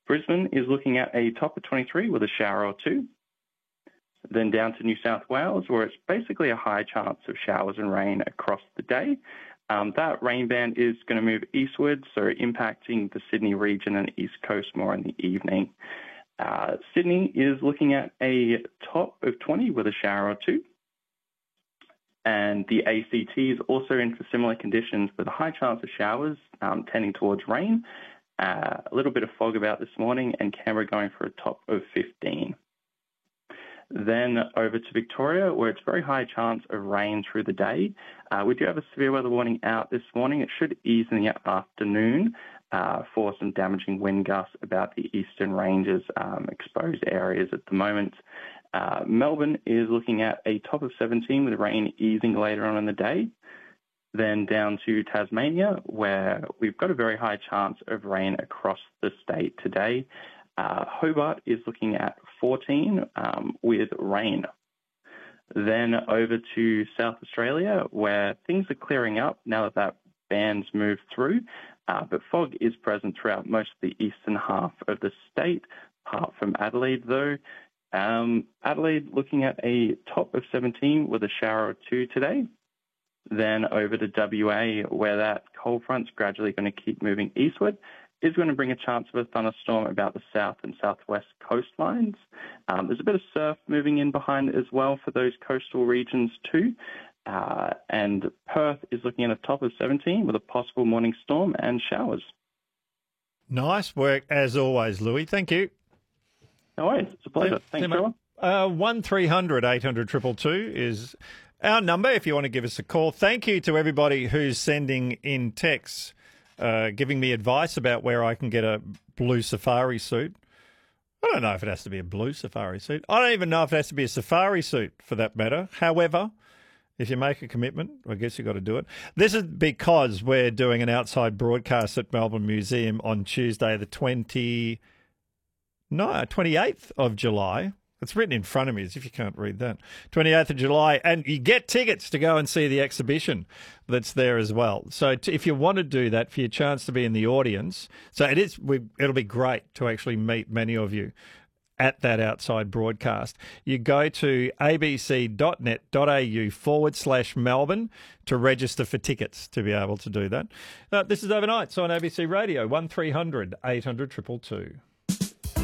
Brisbane is looking at a top of 23 with a shower or two. Then down to New South Wales, where it's basically a high chance of showers and rain across the day. That rain band is going to move eastward, so impacting the Sydney region and East Coast more in the evening. Sydney is looking at a top of 20 with a shower or two. And the ACT is also in for similar conditions with a high chance of showers tending towards rain. A little bit of fog about this morning, and Canberra going for a top of 15. Then over to Victoria, where it's very high chance of rain through the day. We do have a severe weather warning out this morning. It should ease in the afternoon for some damaging wind gusts about the eastern ranges, exposed areas at the moment. Melbourne is looking at a top of 17 with rain easing later on in the day. Then down to Tasmania, where we've got a very high chance of rain across the state today. Hobart is looking at 14 with rain. Then over to South Australia, where things are clearing up now that that band's moved through, but fog is present throughout most of the eastern half of the state, apart from Adelaide though. Adelaide looking at a top of 17 with a shower or two today. Then over to WA, where that cold front's gradually going to keep moving eastward, is going to bring a chance of a thunderstorm about the south and southwest coastlines. There's a bit of surf moving in behind it as well for those coastal regions too. And Perth is looking at a top of 17 with a possible morning storm and showers. Nice work as always, Louis. Thank you. No worries. It's a pleasure. Thanks, Trevor. 1300 800 222 is our number if you want to give us a call. Thank you to everybody who's sending in texts, giving me advice about where I can get a blue safari suit. I don't know if it has to be a blue safari suit. I don't even know if it has to be a safari suit for that matter. However, if you make a commitment, I guess you've got to do it. This is because we're doing an outside broadcast at Melbourne Museum on Tuesday, the 28th of July. It's written in front of me as if you can't read that. 28th of July. And you get tickets to go and see the exhibition that's there as well. So if you want to do that for your chance to be in the audience, so it'll be great to actually meet many of you at that outside broadcast. You go to abc.net.au/Melbourne to register for tickets to be able to do that. This is Overnights on ABC Radio, 1300 800 222.